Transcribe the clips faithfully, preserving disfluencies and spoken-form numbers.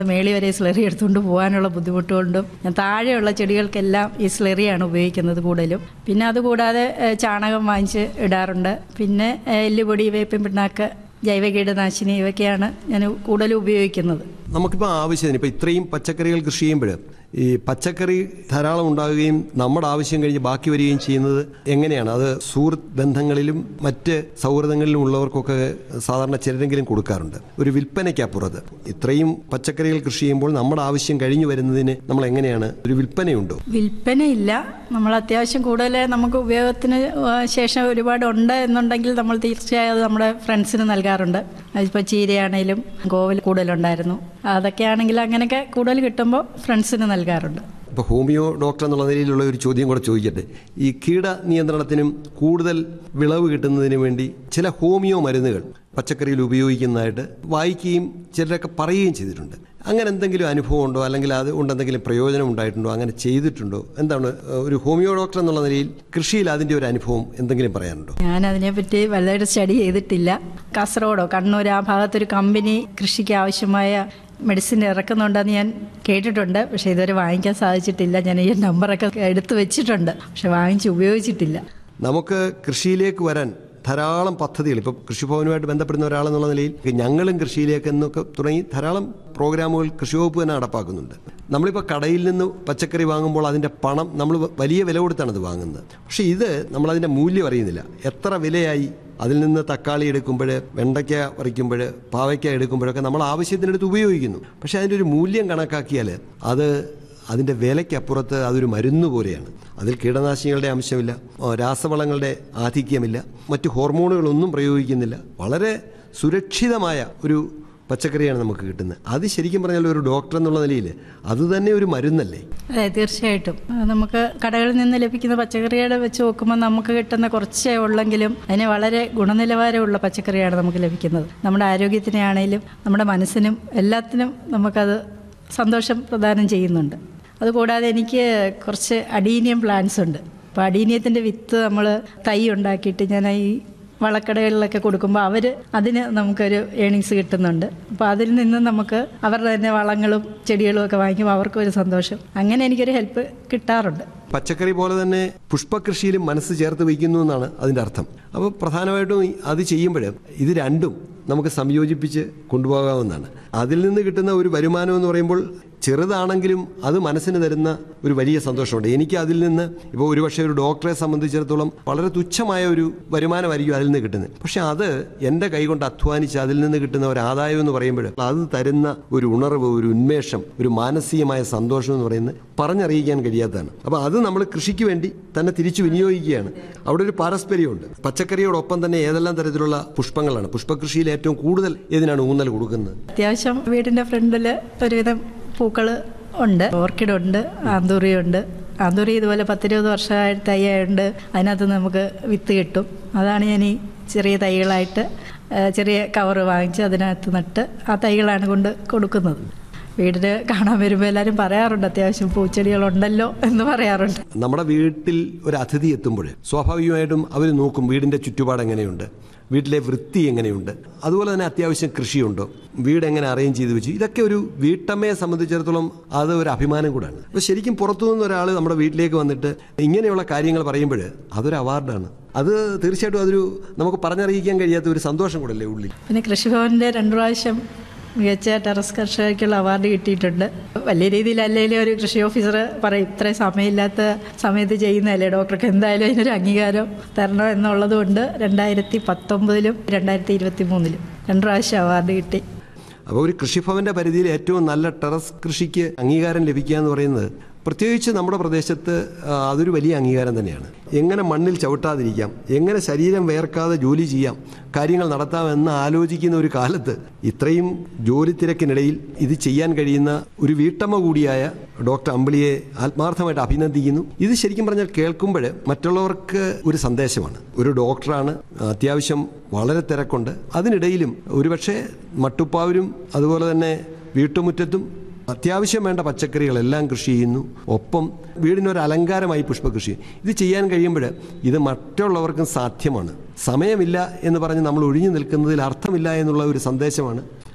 മേളി വരെ സ്ലറി എടുത്തുകൊണ്ട് പോകാനുള്ള ബുദ്ധിമുട്ട് കൊണ്ടും ഞാൻ താഴെയുള്ള ചെടികൾക്കെല്ലാം ഈ സ്ലറിയാണ് ഉപയോഗിക്കുന്നത് കൂടുതലും. പിന്നെ അതുകൂടാതെ ചാണകം വാങ്ങിച്ച് ഇടാറുണ്ട്. പിന്നെ എല്ലുപൊടി, വേപ്പിൻ പിണ്ണാക്ക്, ജൈവ കീടനാശിനി ഇവയൊക്കെയാണ് ഞാൻ കൂടുതലും ഉപയോഗിക്കുന്നത്. നമുക്കിപ്പോൾ ആവശ്യത്തിന് ഇപ്പോൾ ഇത്രയും പച്ചക്കറികൾ കൃഷി ചെയ്യുമ്പോൾ ഈ പച്ചക്കറി ധാരാളം ഉണ്ടാകുകയും നമ്മുടെ ആവശ്യം കഴിഞ്ഞ് ബാക്കി വരികയും ചെയ്യുന്നത് എങ്ങനെയാണ്? അത് സുഹൃത്ത് ബന്ധങ്ങളിലും മറ്റ് സൗഹൃദങ്ങളിലും ഉള്ളവർക്കൊക്കെ സാധാരണ ചിലരെങ്കിലും കൊടുക്കാറുണ്ട്. ഒരു വിൽപ്പനയ്ക്കപ്പുറത്ത് ഇത്രയും പച്ചക്കറികൾ കൃഷി ചെയ്യുമ്പോൾ നമ്മുടെ ആവശ്യം കഴിഞ്ഞു വരുന്നതിന് നമ്മൾ എങ്ങനെയാണ്, ഒരു വിൽപ്പനയുണ്ടോ? വിൽപ്പനയില്ല. നമ്മൾ അത്യാവശ്യം കൂടുതൽ നമുക്ക് ഉപയോഗത്തിന് ശേഷം ഒരുപാട് ഉണ്ട് എന്നുണ്ടെങ്കിൽ നമ്മൾ തീർച്ചയായും അത് നമ്മുടെ ഫ്രണ്ട്സിന് നൽകാറുണ്ട്. അതിപ്പോൾ ചീരയാണേലും കോവൽ കൂടുതലുണ്ടായിരുന്നു, അതൊക്കെ ആണെങ്കിൽ അങ്ങനെയൊക്കെ കൂടുതൽ കിട്ടുമ്പോൾ ഫ്രണ്ട്സിന് നൽകാറുണ്ട്. ഇപ്പോൾ ഹോമിയോ ഡോക്ടർ എന്നുള്ള നിലയിലുള്ള ഒരു ചോദ്യം കൂടെ ചോദിക്കട്ടെ. ഈ കീട നിയന്ത്രണത്തിനും കൂടുതൽ വിളവ് കിട്ടുന്നതിന് വേണ്ടി ചില ഹോമിയോ മരുന്നുകൾ പച്ചക്കറിയിൽ ഉപയോഗിക്കുന്നതായിട്ട് വായിക്കുകയും ചിലരൊക്കെ പറയുകയും ചെയ്തിട്ടുണ്ട്. അങ്ങനെ എന്തെങ്കിലും അനുഭവം ഉണ്ടോ, അല്ലെങ്കിൽ അത് കൊണ്ടെന്തെങ്കിലും പ്രയോജനം ഉണ്ടായിട്ടുണ്ടോ, അങ്ങനെ ചെയ്തിട്ടുണ്ടോ? എന്താണ് ഒരു ഹോമിയോ ഡോക്ടർ എന്നുള്ള നിലയിൽ കൃഷിയിൽ അതിൻ്റെ ഒരു അനുഭവം എന്തെങ്കിലും പറയാനുണ്ടോ? ഞാൻ അതിനെപ്പറ്റി വലുതായിട്ട് സ്റ്റഡി ചെയ്തിട്ടില്ല. കാസർഗോഡോ കണ്ണൂർ ആ ഭാഗത്തൊരു കമ്പനി കൃഷിക്ക് ആവശ്യമായ മെഡിസിൻ ഇറക്കുന്നുണ്ടെന്ന് ഞാൻ കേട്ടിട്ടുണ്ട്. പക്ഷേ ഇതുവരെ വാങ്ങിക്കാൻ സാധിച്ചിട്ടില്ല. ഞാൻ ഈ നമ്പറൊക്കെ എടുത്തു വെച്ചിട്ടുണ്ട്, പക്ഷെ വാങ്ങിച്ച് ഉപയോഗിച്ചിട്ടില്ല. നമുക്ക് കൃഷിയിലേക്ക് വരാൻ ധാരാളം പദ്ധതികൾ, ഇപ്പോൾ കൃഷിഭവനുമായിട്ട് ബന്ധപ്പെടുന്ന ഒരാളെന്നുള്ള നിലയിൽ ഞങ്ങളും കൃഷിയിലേക്ക് എന്നൊക്കെ തുടങ്ങി ധാരാളം പ്രോഗ്രാമുകൾ കൃഷിവകുപ്പ് തന്നെ നടപ്പാക്കുന്നുണ്ട്. നമ്മളിപ്പോൾ കടയിൽ നിന്ന് പച്ചക്കറി വാങ്ങുമ്പോൾ അതിൻ്റെ പണം നമ്മൾ വലിയ വില കൊടുത്താണ് ഇത് വാങ്ങുന്നത്. പക്ഷേ ഇത് നമ്മളതിൻ്റെ മൂല്യം അറിയുന്നില്ല. എത്ര വിലയായി അതിൽ നിന്ന് തക്കാളി എടുക്കുമ്പോൾ, വെണ്ടയ്ക്ക പറിക്കുമ്പോൾ, പാവയ്ക്ക എടുക്കുമ്പോഴൊക്കെ നമ്മൾ ആവശ്യത്തിനെടുത്ത് ഉപയോഗിക്കുന്നു. പക്ഷേ അതിൻ്റെ ഒരു മൂല്യം കണക്കാക്കിയാൽ അത് അതിൻ്റെ വിലയ്ക്കപ്പുറത്ത് അതൊരു മരുന്ന് പോലെയാണ്. അതിൽ കീടനാശിനികളുടെ അംശമില്ല, രാസവളങ്ങളുടെ ആധിക്യമില്ല, മറ്റ് ഹോർമോണുകളൊന്നും പ്രയോഗിക്കുന്നില്ല. വളരെ സുരക്ഷിതമായ ഒരു പച്ചക്കറിയാണ് നമുക്ക് കിട്ടുന്നത്. അത് ശരിക്കും പറഞ്ഞാൽ ഒരു ഡോക്ടർ എന്നുള്ള നിലയിൽ അത് തന്നെ ഒരു മരുന്നല്ലേ? അതെ, തീർച്ചയായിട്ടും. നമുക്ക് കടകളിൽ നിന്ന് ലഭിക്കുന്ന പച്ചക്കറിയുടെ വെച്ച് നോക്കുമ്പോൾ നമുക്ക് കിട്ടുന്ന കുറച്ചേ ഉള്ളെങ്കിലും അതിന് വളരെ ഗുണനിലവാരമുള്ള പച്ചക്കറിയാണ് നമുക്ക് ലഭിക്കുന്നത്. നമ്മുടെ ആരോഗ്യത്തിനാണേലും നമ്മുടെ മനസ്സിനും എല്ലാത്തിനും നമുക്കത് സന്തോഷം പ്രദാനം ചെയ്യുന്നുണ്ട്. അതുകൂടാതെ എനിക്ക് കുറച്ച് അഡീനിയം പ്ലാന്റ്സ് ഉണ്ട്. അപ്പോൾ അഡീനിയത്തിൻ്റെ വിത്ത് നമ്മൾ തൈ ഉണ്ടാക്കിയിട്ട് ഞാൻ ഈ വളക്കടകളിലൊക്കെ കൊടുക്കുമ്പോൾ അവർ അതിന് നമുക്കൊരു ഏണിങ്സ് കിട്ടുന്നുണ്ട്. അപ്പോൾ അതിൽ നിന്ന് നമുക്ക് അവരുടെ തന്നെ വളങ്ങളും ചെടികളും ഒക്കെ വാങ്ങിക്കുമ്പോൾ അവർക്കൊരു സന്തോഷം. അങ്ങനെ എനിക്കൊരു ഹെൽപ്പ് കിട്ടാറുണ്ട്. പച്ചക്കറി പോലെ തന്നെ പുഷ്പകൃഷിയിലും മനസ്സ് ചേർത്ത് വയ്ക്കുന്നു എന്നാണ് അതിൻ്റെ അർത്ഥം. അപ്പോൾ പ്രധാനമായിട്ടും അത് ചെയ്യുമ്പോൾ ഇത് രണ്ടും നമുക്ക് സംയോജിപ്പിച്ച് കൊണ്ടുപോകാവുന്നതാണ്. അതിൽ നിന്ന് കിട്ടുന്ന ഒരു വരുമാനം എന്ന് പറയുമ്പോൾ ചെറുതാണെങ്കിലും അത് മനസ്സിന് തരുന്ന ഒരു വലിയ സന്തോഷമുണ്ട്. എനിക്ക് അതിൽ നിന്ന് ഇപ്പോൾ ഒരുപക്ഷെ ഒരു ഡോക്ടറെ സംബന്ധിച്ചിടത്തോളം വളരെ തുച്ഛമായ ഒരു വരുമാനമായിരിക്കും അതിൽ നിന്ന് കിട്ടുന്നത്. പക്ഷെ അത് എൻ്റെ കൈകൊണ്ട് അധ്വാനിച്ച് അതിൽ നിന്ന് കിട്ടുന്ന ഒരു ആദായം എന്ന് പറയുമ്പോൾ അത് തരുന്ന ഒരു ഉണർവ്, ഒരു ഉന്മേഷം, ഒരു മാനസികമായ സന്തോഷം എന്ന് പറയുന്നത് പറഞ്ഞറിയിക്കാൻ കഴിയാത്തതാണ്. അപ്പോൾ അത് നമ്മൾ കൃഷിക്ക് വേണ്ടി തന്നെ തിരിച്ചു വിനിയോഗിക്കുകയാണ്. അവിടെ ഒരു പാരസ്പര്യമുണ്ട്. പച്ചക്കറിയോടൊപ്പം തന്നെ ഏതെല്ലാം തരത്തിലുള്ള പുഷ്പങ്ങളാണ് പുഷ്പകൃഷിയിൽ ഏറ്റവും കൂടുതൽ ഏതിനാണ് ഊന്നൽ കൊടുക്കുന്നത്? അത്യാവശ്യം വീടിൻ്റെ ഫ്രണ്ടിൽ ഒരുവിധം പൂക്കൾ ഉണ്ട്. ഓർക്കിഡ് ഉണ്ട്, ആന്തൂറി ഉണ്ട്. ആന്തൂറി ഇതുപോലെ പത്തിരുപത് വർഷമായ തൈയായുണ്ട്. അതിനകത്ത് നമുക്ക് വിത്ത് കിട്ടും. അതാണ് ഞാൻ ഈ ചെറിയ തൈകളായിട്ട് ചെറിയ കവറ് വാങ്ങിച്ച് അതിനകത്ത് നട്ട് ആ തൈകളാണ് കൊണ്ട് കൊടുക്കുന്നത്. വീടിന് കാണാൻ വരുമ്പോൾ എല്ലാവരും പറയാറുണ്ട് അത്യാവശ്യം പൂച്ചെടികളുണ്ടല്ലോ എന്ന് പറയാറുണ്ട്. നമ്മുടെ വീട്ടിൽ ഒരു അതിഥി എത്തുമ്പോൾ സ്വാഭാവികമായിട്ടും അവർ നോക്കും വീടിൻ്റെ ചുറ്റുപാട് എങ്ങനെയുണ്ട്, വീട്ടിലെ വൃത്തി എങ്ങനെയുണ്ട്, അതുപോലെ തന്നെ അത്യാവശ്യം കൃഷിയുണ്ടോ, വീട് എങ്ങനെ അറേഞ്ച് ചെയ്ത് വെച്ചു. ഇതൊക്കെ ഒരു വീട്ടമ്മയെ സംബന്ധിച്ചിടത്തോളം അത് ഒരു അഭിമാനം കൂടാണ്. അപ്പോൾ ശരിക്കും പുറത്തുനിന്ന് ഒരാൾ നമ്മുടെ വീട്ടിലേക്ക് വന്നിട്ട് ഇങ്ങനെയുള്ള കാര്യങ്ങൾ പറയുമ്പോൾ അതൊരു അവാർഡാണ്. അത് തീർച്ചയായിട്ടും അതൊരു നമുക്ക് പറഞ്ഞറിയിക്കാൻ കഴിയാത്ത ഒരു സന്തോഷം കൂടല്ലേ ഉള്ളിൽ. പിന്നെ കൃഷിഭവൻ്റെ രണ്ടു പ്രാവശ്യം മികച്ച ടെറസ് കർഷകർക്കുള്ള അവാർഡ് കിട്ടിയിട്ടുണ്ട്. വലിയ രീതിയിലല്ലെങ്കിൽ ഒരു കൃഷി ഓഫീസർ പറയും ഇത്രയും സമയമില്ലാത്ത സമയത്ത് ചെയ്യുന്നതല്ലേ, ഡോക്ടർക്ക് എന്തായാലും അതിനൊരു അംഗീകാരം തരണം എന്നുള്ളത് കൊണ്ട് രണ്ടായിരത്തി പത്തൊമ്പതിലും രണ്ടായിരത്തി ഇരുപത്തി മൂന്നിലും രണ്ടു പ്രാവശ്യം അവാർഡ് കിട്ടി. അപ്പോൾ ഒരു കൃഷിഭവൻ്റെ പരിധിയിൽ ഏറ്റവും നല്ല ടെറസ് കൃഷിക്ക് അംഗീകാരം ലഭിക്കുക എന്ന് പറയുന്നത് പ്രത്യേകിച്ച് നമ്മുടെ പ്രദേശത്ത് അതൊരു വലിയ അംഗീകാരം തന്നെയാണ്. എങ്ങനെ മണ്ണിൽ ചവിട്ടാതിരിക്കാം, എങ്ങനെ ശരീരം വേർക്കാതെ ജോലി ചെയ്യാം, കാര്യങ്ങൾ നടത്താമെന്ന് ആലോചിക്കുന്ന ഒരു കാലത്ത് ഇത്രയും ജോലി തിരക്കിനിടയിൽ ഇത് ചെയ്യാൻ കഴിയുന്ന ഒരു വീട്ടമ്മ കൂടിയായ ഡോക്ടർ അമ്പിളിയെ ആത്മാർത്ഥമായിട്ട് അഭിനന്ദിക്കുന്നു. ഇത് ശരിക്കും പറഞ്ഞാൽ കേൾക്കുമ്പോൾ മറ്റുള്ളവർക്ക് ഒരു സന്ദേശമാണ്. ഒരു ഡോക്ടറാണ്, അത്യാവശ്യം വളരെ തിരക്കുണ്ട്, അതിനിടയിലും ഒരുപക്ഷെ മട്ടുപ്പാവിലും അതുപോലെ തന്നെ വീട്ടുമുറ്റത്തും അത്യാവശ്യം വേണ്ട പച്ചക്കറികളെല്ലാം കൃഷി ചെയ്യുന്നു. ഒപ്പം വീടിനൊരു അലങ്കാരമായി പുഷ്പകൃഷി. ഇത് ചെയ്യാൻ കഴിയുമ്പോൾ ഇത് മറ്റുള്ളവർക്കും സാധ്യമാണ്. സമയമില്ല എന്ന് പറഞ്ഞ് നമ്മൾ ഒഴിഞ്ഞു നിൽക്കുന്നതിൽ അർത്ഥമില്ല എന്നുള്ള ഒരു സന്ദേശമാണ്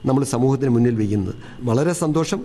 നമ്മൾ സമൂഹത്തിന് മുന്നിൽ വയ്ക്കുന്നത്. വളരെ സന്തോഷം.